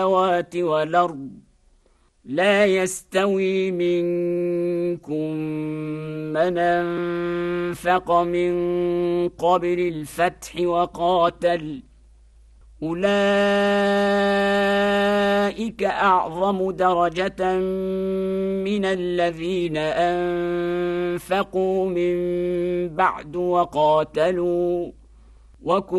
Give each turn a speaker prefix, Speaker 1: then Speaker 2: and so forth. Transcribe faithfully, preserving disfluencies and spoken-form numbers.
Speaker 1: السماوات والأرض لا يستوي منكم من أنفق من قبل الفتح وقاتل أولئك أعظم درجة من الذين أنفقوا من بعد وقاتلوا وكل